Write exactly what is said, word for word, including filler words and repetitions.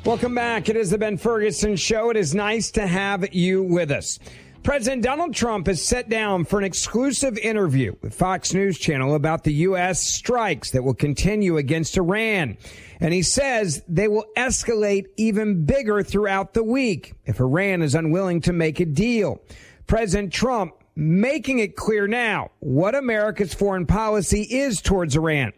Welcome back. It is the Ben Ferguson Show. It is nice to have you with us. President Donald Trump has sat down for an exclusive interview with Fox News Channel about the U S strikes that will continue against Iran. And he says they will escalate even bigger throughout the week if Iran is unwilling to make a deal. President Trump making it clear now what America's foreign policy is towards Iran.